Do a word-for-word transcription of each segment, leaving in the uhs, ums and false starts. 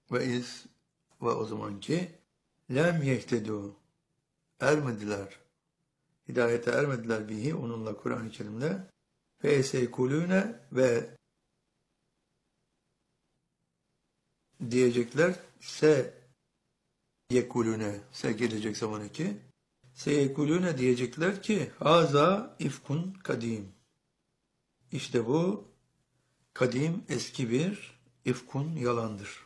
Ve iz ve o zamanki lem yehtedu ermediler. Hidayete ermediler bihi onunla Kur'an-ı Kerim'de. Fe eseykulune ve diyecekler se yekulune se gelecek zaman iki se yekulune diyecekler ki haza ifkun kadim. İşte bu kadim eski bir ifkun yalandır.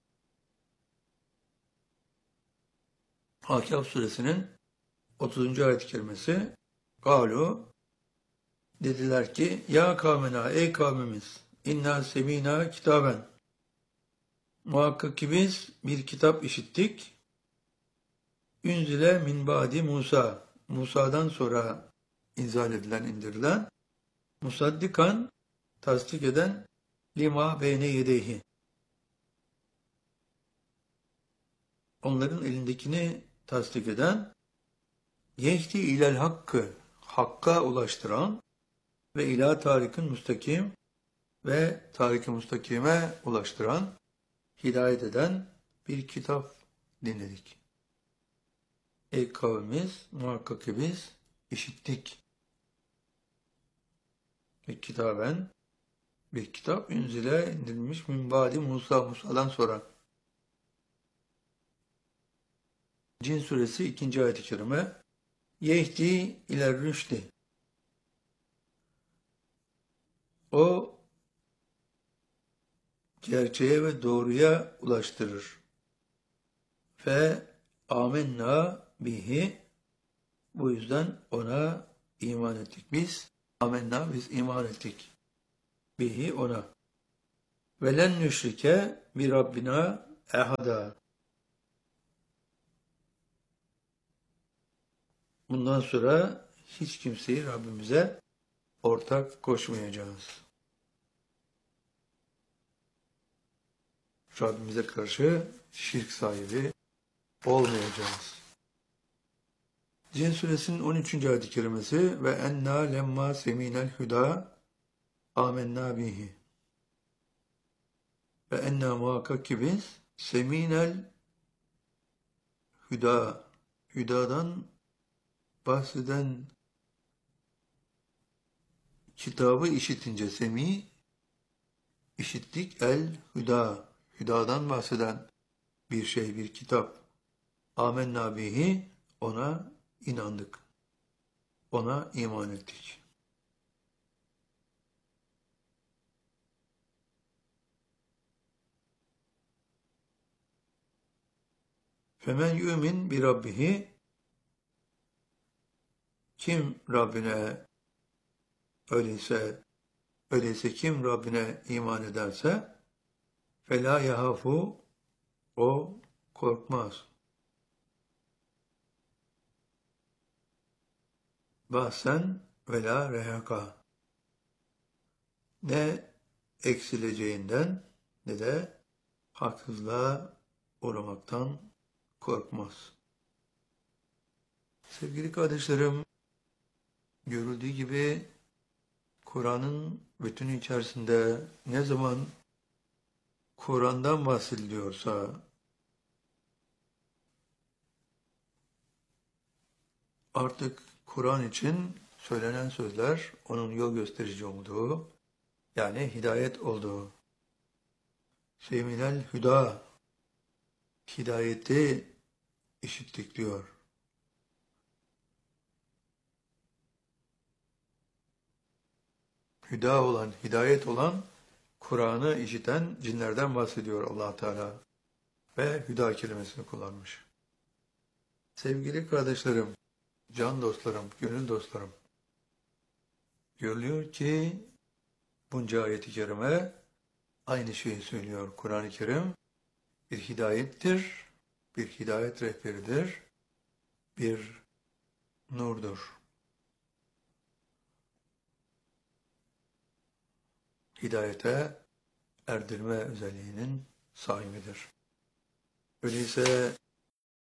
Ahkâf suresinin otuzuncu ayet-i kerimesi galu dediler ki ya kavmena ey kavmimiz inna semina kitaben muhakkak ki biz bir kitap işittik ünzile min ba'di Musa Musa'dan sonra inzal edilen indirilen musaddikan tasdik eden lima beyne yedeyhi onların elindekini tasdik eden yehdi ilel hakkı hakka ulaştıran ve ila tarikin müstakim ve tarik-i müstakime ulaştıran hidayet eden bir kitap dinledik. Ey kavmimiz muhakkak ki biz işittik. Bir kitaben bir kitap ünzile indirilmiş min ba'di Musa Musa'dan sonra. Cin suresi ikinci ayet-i kerime yehdi iler rüşdi o gerçeğe ve doğruya ulaştırır. Fe amenna bihi bu yüzden ona iman ettik. Biz amenna biz iman ettik. Bihi ona. Ve len nüşrike bi Rabbina ehada. Bundan sonra hiç kimseyi Rabbimize ortak koşmayacağız. Rabbimize karşı şirk sahibi olmayacağız. Cin suresinin on üçüncü ayet-i kerimesi ve enna lemma seminel huda amenna bihi ve enna muhakkak ki biz seminel huda hudadan bahseden kitabı işitince semi işittik el huda hudadan bahseden bir şey bir kitap amenna bihi ona inandık. Ona iman ettik. Femen yu'min bi rabbihi kim Rabbine öyleyse öyleyse kim Rabbine iman ederse felâ yahafu o korkmaz. Bahsen ve la rehaka ne eksileceğinden ne de haksızlığa uğramaktan korkmaz. Sevgili kardeşlerim, görüldüğü gibi Kur'an'ın bütünü içerisinde ne zaman Kur'an'dan bahsediliyorsa artık Kur'an için söylenen sözler onun yol gösterici olduğu, yani hidayet olduğu. Seminel hüda, hidayeti işittik diyor. Hüda olan, hidayet olan Kur'an'ı işiten cinlerden bahsediyor Allah Teala. Ve hüda kelimesini kullanmış. Sevgili kardeşlerim, can dostlarım, gönül dostlarım, görülüyor ki bunca ayet-i kerime aynı şeyi söylüyor. Kur'an-ı Kerim bir hidayettir, bir hidayet rehberidir, bir nurdur. Hidayete erdirme özelliğinin sahibidir. Öyleyse